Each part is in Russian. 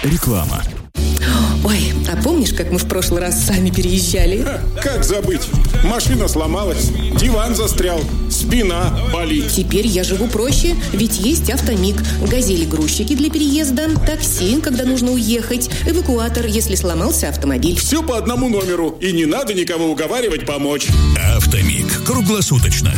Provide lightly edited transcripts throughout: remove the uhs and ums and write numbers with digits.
Реклама. Ой, а помнишь, как мы в прошлый раз сами переезжали? Как забыть? Машина сломалась, диван застрял, спина болит. Теперь я живу проще, ведь есть Автомиг. Газели-грузчики для переезда, такси, когда нужно уехать, эвакуатор, если сломался автомобиль. Все по одному номеру, и не надо никого уговаривать помочь. Автомиг. Круглосуточно.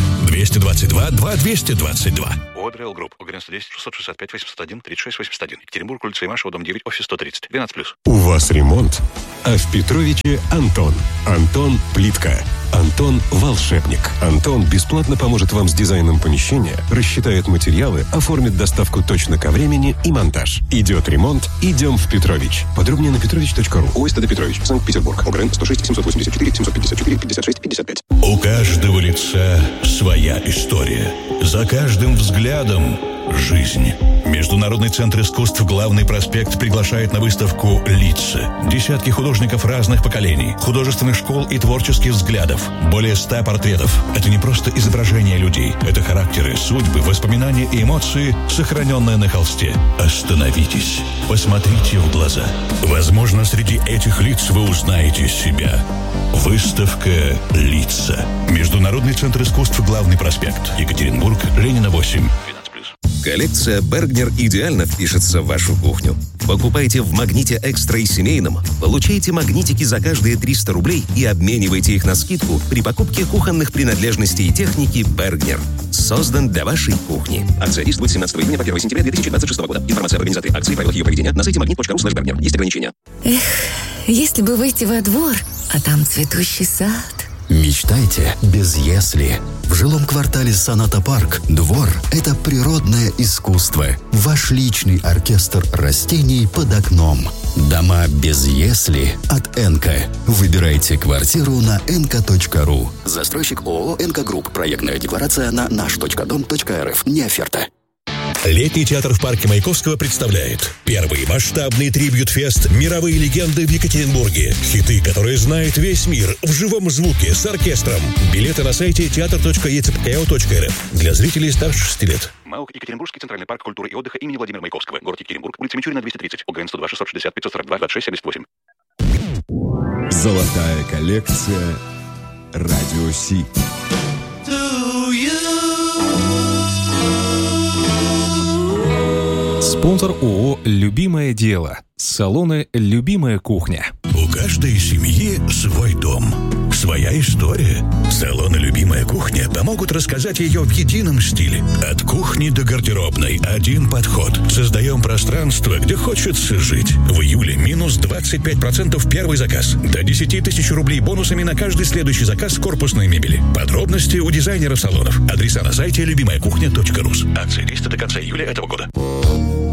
222-2222. Одрейл Групп. УГРН 110 665 801 36 81. Екатеринбург, улица Имашева, дом 9, офис 130. 12+. У вас ремонт, а в Петровиче Антон. Антон Плитка. Антон волшебник. Антон бесплатно поможет вам с дизайном помещения, рассчитает материалы, оформит доставку точно ко времени и монтаж. Идет ремонт, идем в Петрович. Подробнее на petrovich.ru. ОСТД Петрович, Санкт-Петербург. ОГРН 106 784 754 56 55. У каждого лица своя история. За каждым взглядом жизнь. Международный центр искусств «Главный проспект» приглашает на выставку «Лица». Десятки художников разных поколений, художественных школ и творческих взглядов. Более 100 портретов. Это не просто изображения людей. Это характеры, судьбы, воспоминания и эмоции, сохраненные на холсте. Остановитесь. Посмотрите в глаза. Возможно, среди этих лиц вы узнаете себя. Выставка «Лица». Международный центр искусств «Главный проспект». Екатеринбург, Ленина 8. Коллекция «Бергнер» идеально впишется в вашу кухню. Покупайте в «Магните Экстра» и семейном, получайте магнитики за каждые 300 рублей и обменивайте их на скидку при покупке кухонных принадлежностей и техники «Бергнер». Создан для вашей кухни. Акция действует с 17 июня по 1 сентября 2026 года. Информация об организации акции и правилах ее проведения на сайте magnet.ru/Bergner. Есть ограничения. Эх, если бы выйти во двор, а там цветущий сад. Мечтайте без «если». В жилом квартале «Соната Парк» двор – это природное искусство. Ваш личный оркестр растений под окном. Дома без «если» от «Энко». Выбирайте квартиру на enko.ru. Застройщик ООО «Энко Групп». Проектная декларация на наш.дом.рф. Не оферта. Летний театр в парке Маяковского представляет первый масштабный трибьют-фест «Мировые легенды» в Екатеринбурге. Хиты, которые знает весь мир, в живом звуке, с оркестром. Билеты на сайте teatr.ecpko.rf для зрителей старше 6 лет. МАУК Екатеринбургский центральный парк культуры и отдыха имени Владимира Маяковского. Город Екатеринбург, улица Мичурина, 230. ОГРН 102 660 542 26 78. Золотая коллекция «Радио Си». Спонсор ООО «Любимое дело». Салоны «Любимая кухня». У каждой семьи свой дом, своя история. Салоны «Любимая кухня» помогут рассказать ее в едином стиле. От кухни до гардеробной один подход. Создаем пространство, где хочется жить. В июле минус 25% первый заказ. До 10 тысяч рублей бонусами на каждый следующий заказ корпусной мебели. Подробности у дизайнеров салонов. Адреса на сайте любимаякухня.ру. Акция действует до конца июля этого года.